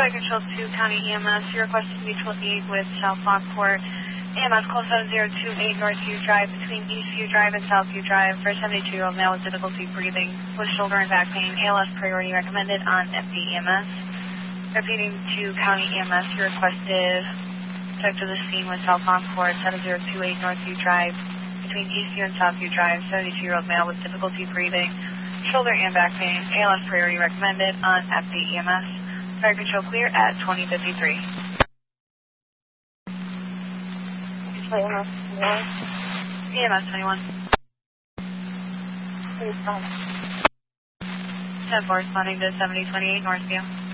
Fire Control 2, County EMS. Your request is mutual aid with South Lockport. EMS call 7028 Northview Drive between Eastview Drive and Southview Drive for a 72-year-old male with difficulty breathing with shoulder and back pain. ALS priority recommended on FDEMS. Repeating to County EMS, your request is check to the scene with South Lockport 7028 Northview Drive between Eastview and Southview Drive. 72-year-old male with difficulty breathing, shoulder and back pain. ALS priority recommended on FDEMS. Fire Control clear at 2053. EMS 21. 10 responding to 7028 Northview.